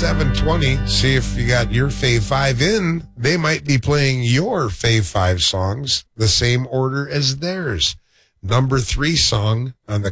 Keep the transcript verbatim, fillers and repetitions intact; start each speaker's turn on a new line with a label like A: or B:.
A: seven twenty. See if you got your Fave five in. They might be playing your Fave five songs the same order as theirs. Number three song on the